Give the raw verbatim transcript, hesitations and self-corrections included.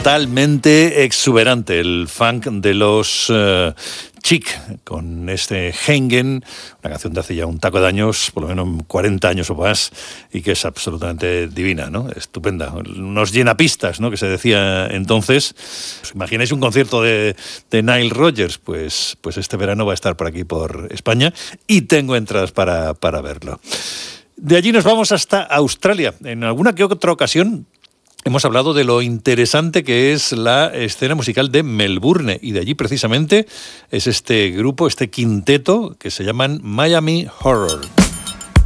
totalmente exuberante, el funk de los uh, Chic, con este Hengen, una canción de hace ya un taco de años, por lo menos cuarenta años o más, y que es absolutamente divina, ¿no? Estupenda. Unos llenapistas, ¿no?, que se decía entonces. ¿Os imagináis un concierto de, de Nile Rodgers? Pues, pues este verano va a estar por aquí, por España, y tengo entradas para, para verlo. De allí nos vamos hasta Australia. En alguna que otra ocasión hemos hablado de lo interesante que es la escena musical de Melbourne, y de allí precisamente es este grupo, este quinteto que se llaman Miami Horror.